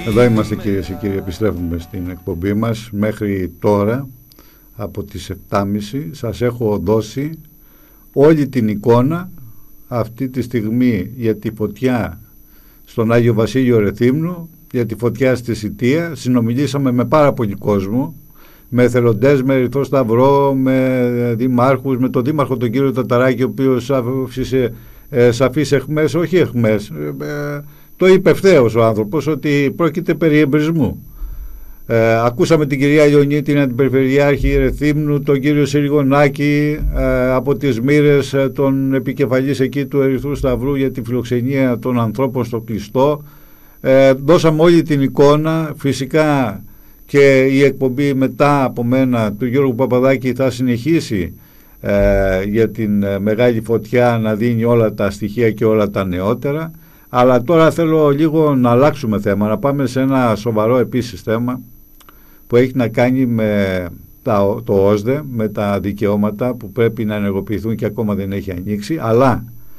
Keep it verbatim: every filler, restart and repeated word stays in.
Εδώ είμαστε, κυρίες και κύριοι, επιστρέφουμε στην εκπομπή μας. Μέχρι τώρα από τις επτά και μισή σας έχω δώσει όλη την εικόνα αυτή τη στιγμή για τη φωτιά στον Άγιο Βασίλειο Ρεθύμνου, για τη φωτιά στη Σιτία. Συνομιλήσαμε με πάρα πολύ κόσμο, με εθελοντές, με Ερυθρό Σταυρό, με δημάρχους, με τον δήμαρχο τον κύριο Ταταράκη, ο οποίος άφησε ε, σαφείς εχμές, όχι εχμές, ε, το είπε ευθέως ο άνθρωπος ότι πρόκειται περί εμπρισμού. Ε, ακούσαμε την κυρία Λιονίτη, την Αντιπεριφερειάρχη Ρεθύμνου, τον κύριο Συριγωνάκη, ε, από τις μοίρες ε, των επικεφαλής εκεί του Ερυθρού Σταυρού για τη φιλοξενία των ανθρώπων στο κλειστό. Ε, δώσαμε όλη την εικόνα. Φυσικά και η εκπομπή μετά από μένα του Γιώργου Παπαδάκη θα συνεχίσει ε, για την ε, μεγάλη φωτιά, να δίνει όλα τα στοιχεία και όλα τα νεότερα. Αλλά τώρα θέλω λίγο να αλλάξουμε θέμα, να πάμε σε ένα σοβαρό επίσης θέμα που έχει να κάνει με τα, το ΟΣΔΕ, με τα δικαιώματα που πρέπει να ενεργοποιηθούν και ακόμα δεν έχει ανοίξει, αλλά